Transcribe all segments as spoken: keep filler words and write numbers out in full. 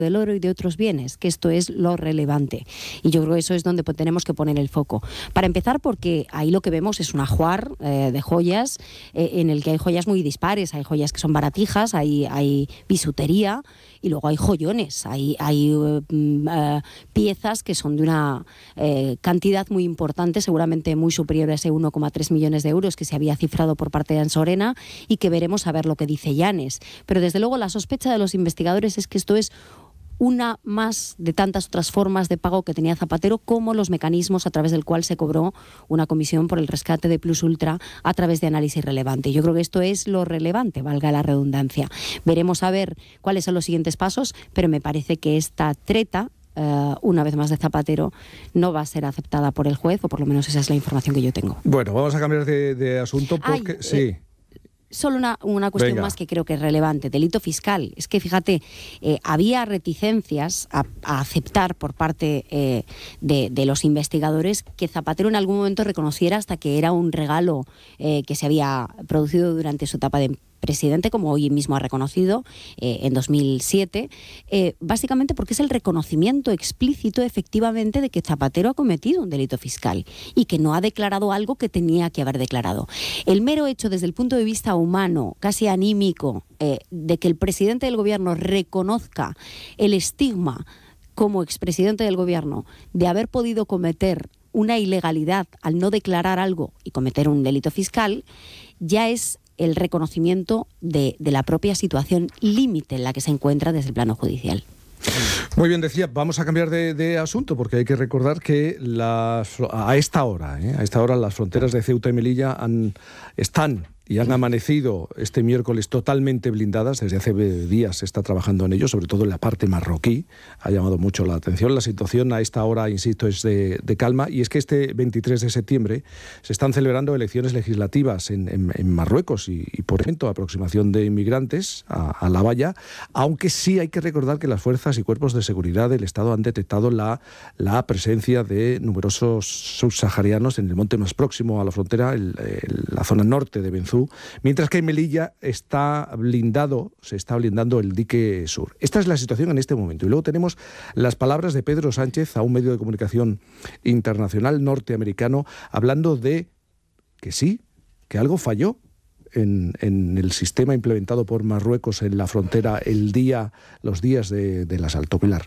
del oro y de otros bienes, que esto es lo relevante. Y yo creo que eso es donde tenemos que poner el foco. Para empezar, porque ahí lo que vemos es un ajuar eh, de joyas, eh, en el que hay joyas muy dispares, hay joyas que son baratijas, hay, hay bisutería y luego hay joyones, hay, hay uh, uh, piezas que son de una eh, cantidad muy importante, seguramente muy superior a ese uno coma tres millones de euros que se había cifrado por parte de Ansorena y que veremos a ver lo que dice Llanes. Pero desde luego la sospecha de los investigadores es que esto es una más de tantas otras formas de pago que tenía Zapatero, como los mecanismos a través del cual se cobró una comisión por el rescate de Plus Ultra a través de análisis relevante. Yo creo que esto es lo relevante, valga la redundancia. Veremos a ver cuáles son los siguientes pasos, pero me parece que esta treta, Uh, una vez más de Zapatero, no va a ser aceptada por el juez, o por lo menos esa es la información que yo tengo. Bueno, vamos a cambiar de, de asunto porque... Ay, sí. Eh, Solo una, una cuestión Venga. más que creo que es relevante, delito fiscal. Es que, fíjate, eh, había reticencias a, a aceptar por parte eh, de, de los investigadores que Zapatero en algún momento reconociera hasta que era un regalo eh, que se había producido durante su etapa de presidente, como hoy mismo ha reconocido eh, en dos mil siete, eh, básicamente porque es el reconocimiento explícito efectivamente de que Zapatero ha cometido un delito fiscal y que no ha declarado algo que tenía que haber declarado. El mero hecho desde el punto de vista humano, casi anímico, eh, de que el presidente del gobierno reconozca el estigma como expresidente del gobierno de haber podido cometer una ilegalidad al no declarar algo y cometer un delito fiscal, ya es el reconocimiento de, de la propia situación límite en la que se encuentra desde el plano judicial. Muy bien, decía, vamos a cambiar de, de asunto porque hay que recordar que las, a esta hora, ¿eh? a esta hora las fronteras de Ceuta y Melilla han, están y han amanecido este miércoles totalmente blindadas. Desde hace días se está trabajando en ello, sobre todo en la parte marroquí. Ha llamado mucho la atención. La situación a esta hora, insisto, es de, de calma. Y es que este veintitrés de septiembre se están celebrando elecciones legislativas en, en, en Marruecos y, y por ejemplo, aproximación de inmigrantes a, a la valla. Aunque sí hay que recordar que las fuerzas y cuerpos de seguridad del Estado han detectado la, la presencia de numerosos subsaharianos en el monte más próximo a la frontera, el, el, la zona norte de Benzú, mientras que en Melilla está blindado, se está blindando el dique sur. Esta es la situación en este momento. Y luego tenemos las palabras de Pedro Sánchez a un medio de comunicación internacional norteamericano hablando de que sí, que algo falló en, en el sistema implementado por Marruecos en la frontera el día, los días de, del asalto. Pilar.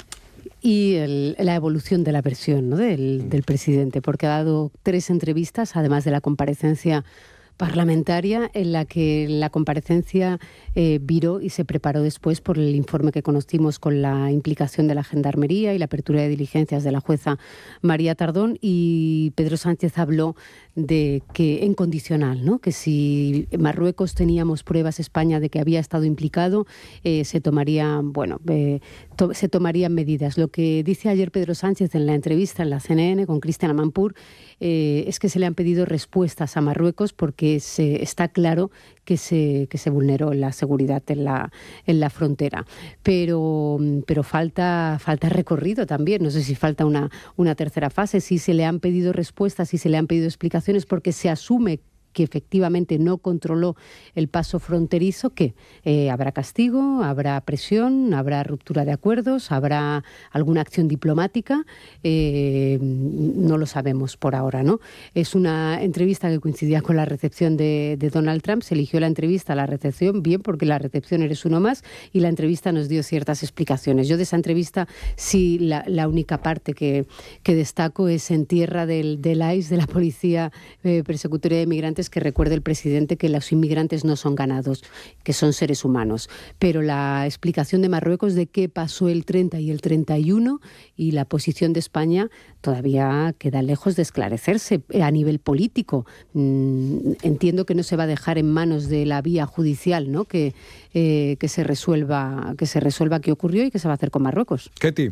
Y el, la evolución de la versión, ¿no? del, del presidente, porque ha dado tres entrevistas, además de la comparecencia parlamentaria, en la que la comparecencia eh, viró y se preparó después por el informe que conocimos con la implicación de la Gendarmería y la apertura de diligencias de la jueza María Tardón, y Pedro Sánchez habló de que en condicional, ¿no? Que si Marruecos teníamos pruebas, España, de que había estado implicado, eh, se tomarían, bueno, eh, to- se tomarían medidas. Lo que dice ayer Pedro Sánchez en la entrevista en la C N N con Cristian Amanpour eh, es que se le han pedido respuestas a Marruecos porque se, está claro que se, que se vulneró la seguridad en la, en la frontera. Pero, pero falta, falta recorrido también. No sé si falta una, una tercera fase, si se le han pedido respuestas, si se le han pedido explicaciones, porque se asume que efectivamente no controló el paso fronterizo, que eh, habrá castigo, habrá presión, habrá ruptura de acuerdos, habrá alguna acción diplomática, eh, no lo sabemos por ahora, ¿no? Es una entrevista que coincidía con la recepción de, de Donald Trump. Se eligió la entrevista, la recepción, bien, porque la recepción eres uno más, y la entrevista nos dio ciertas explicaciones. Yo de esa entrevista sí, la, la única parte que, que destaco es en tierra del, del I C E, de la Policía eh, Persecutoria de Migrantes, que recuerde el presidente que los inmigrantes no son ganados, que son seres humanos. Pero la explicación de Marruecos de qué pasó el treinta y el treinta y uno y la posición de España todavía queda lejos de esclarecerse a nivel político. Mm, entiendo que no se va a dejar en manos de la vía judicial, ¿no? Que, eh, que se resuelva, que se resuelva qué ocurrió y qué se va a hacer con Marruecos. Ketty.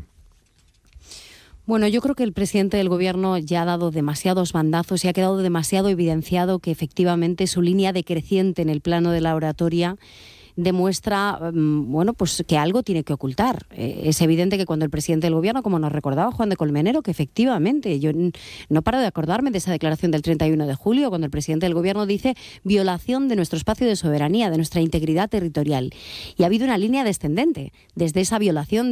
Bueno, yo creo que el presidente del gobierno ya ha dado demasiados bandazos y ha quedado demasiado evidenciado que efectivamente su línea decreciente en el plano de la oratoria demuestra, bueno, pues que algo tiene que ocultar. Eh, es evidente que cuando el presidente del gobierno, como nos recordaba Juan de Colmenero, que efectivamente, yo n- no paro de acordarme de esa declaración del treinta y uno de julio, cuando el presidente del gobierno dice violación de nuestro espacio de soberanía, de nuestra integridad territorial. Y ha habido una línea descendente desde esa violación